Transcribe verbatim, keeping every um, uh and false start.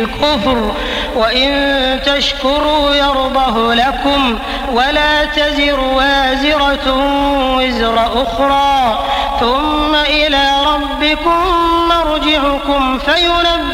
الكفر وإن تشكروا يرضه لكم ولا تزر وازرة وزر أخرى ثم إلى ربكم مرجعكم فينبئكم